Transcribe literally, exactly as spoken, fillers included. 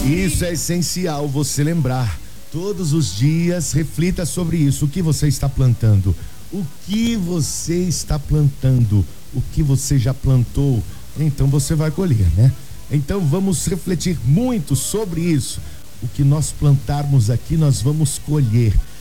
Isso é essencial você lembrar. Todos os dias reflita sobre isso. O que você está plantando? O que você está plantando? O que você já plantou? Então você vai colher, né? Então vamos refletir muito sobre isso. O que nós plantarmos aqui, nós vamos colher.